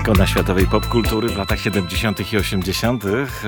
Ikona światowej popkultury w latach 70. i 80.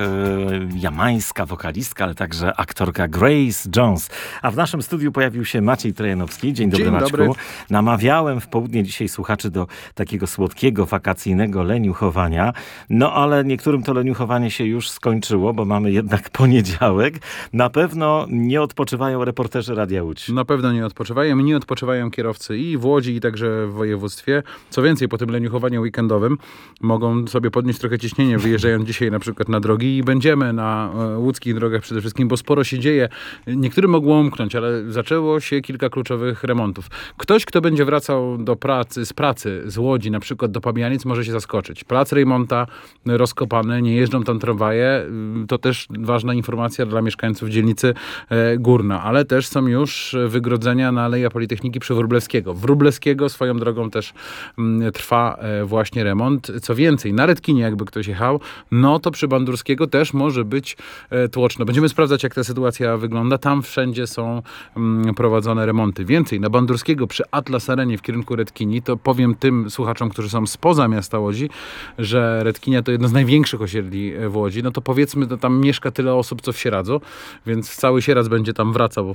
Jamańska wokalistka, ale także aktorka Grace Jones. A w naszym studiu pojawił się Maciej Trojanowski. Dzień dobry, Maćku. Dobry. Namawiałem w południe dzisiaj słuchaczy do takiego słodkiego, wakacyjnego leniuchowania. No ale niektórym to leniuchowanie się już skończyło, bo mamy jednak poniedziałek. Na pewno nie odpoczywają reporterzy Radia Łódź. Na pewno nie odpoczywają. Nie odpoczywają kierowcy i w Łodzi, i także w województwie. Co więcej, po tym leniuchowaniu weekendowym mogą sobie podnieść trochę ciśnienie, wyjeżdżając dzisiaj na przykład na drogi i będziemy na łódzkich drogach przede wszystkim, bo sporo się dzieje. Niektórym mogło umknąć, ale zaczęło się kilka kluczowych remontów. Ktoś, kto będzie wracał z pracy z Łodzi, na przykład do Pabianic, może się zaskoczyć. Plac Rejmonta rozkopany, nie jeżdżą tam tramwaje. To też ważna informacja dla mieszkańców dzielnicy Górna, ale też są już wygrodzenia na Aleja Politechniki przy Wróblewskiego. Wróblewskiego swoją drogą też trwa właśnie remont. Co więcej, na Redkinie jakby ktoś jechał, no to przy Bandurskiego też może być tłoczno. Będziemy sprawdzać, jak ta sytuacja wygląda. Tam wszędzie są prowadzone remonty. Więcej, na Bandurskiego przy Atlas Arenie w kierunku Redkini, to powiem tym słuchaczom, którzy są spoza miasta Łodzi, że Redkinia to jedno z największych osiedli w Łodzi. No to powiedzmy, to tam mieszka tyle osób, co w Sieradzu, więc cały Sieradz będzie tam wracał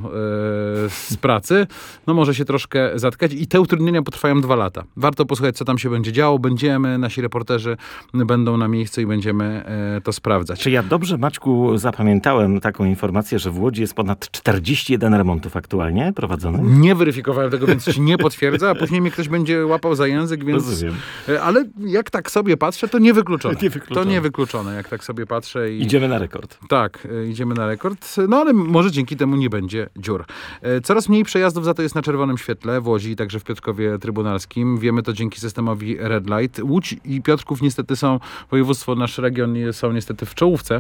z pracy. No może się troszkę zatkać i te utrudnienia potrwają 2 lata. Warto posłuchać, co tam się będzie działo. Nasi reporterzy będą na miejscu i będziemy to sprawdzać. Czy ja dobrze, Maćku, zapamiętałem taką informację, że w Łodzi jest ponad 41 remontów aktualnie prowadzonych? Nie weryfikowałem tego, więc ci nie potwierdzę, a później mnie ktoś będzie łapał za język, więc... Rozumiem. Ale jak tak sobie patrzę, to niewykluczone. To niewykluczone, jak tak sobie patrzę. Idziemy na rekord. Tak, idziemy na rekord. No ale może dzięki temu nie będzie dziur. Coraz mniej przejazdów za to jest na czerwonym świetle w Łodzi i także w Piotrkowie Trybunalskim. Wiemy to dzięki systemowi Red Light. Łódź i Piotrków niestety województwo, nasz region są niestety w czołówce.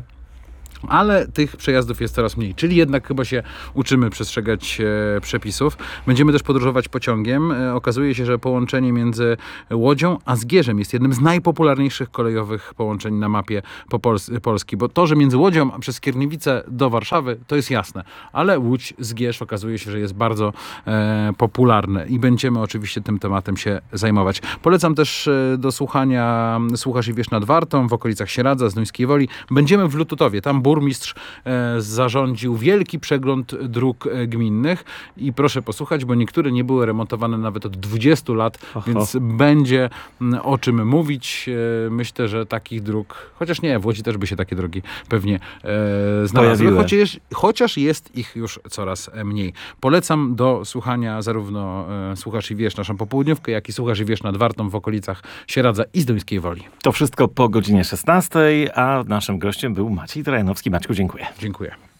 Ale tych przejazdów jest coraz mniej, czyli jednak chyba się uczymy przestrzegać przepisów. Będziemy też podróżować pociągiem. Okazuje się, że połączenie między Łodzią a Zgierzem jest jednym z najpopularniejszych kolejowych połączeń na mapie Polski, bo to, że między Łodzią a przez Skierniewice do Warszawy, to jest jasne, ale Łódź-Zgierz okazuje się, że jest bardzo popularne i będziemy oczywiście tym tematem się zajmować. Polecam też do słuchania Słuchasz i Wiesz nad Wartą w okolicach Sieradza, Zduńskiej Woli. Będziemy w Lututowie, tam burmistrz zarządził wielki przegląd dróg gminnych i proszę posłuchać, bo niektóre nie były remontowane nawet od 20 lat, więc będzie o czym mówić. Myślę, że takich dróg, chociaż nie, w Łodzi też by się takie drogi pewnie znalazły, chociaż jest ich już coraz mniej. Polecam do słuchania zarówno Słuchasz i Wiesz naszą popołudniówkę, jak i Słuchasz i Wiesz nad Wartą w okolicach Sieradza i Zduńskiej Woli. To wszystko po godzinie 16, a naszym gościem był Maciej Trojanowski. Maćku, dziękuję. Dziękuję.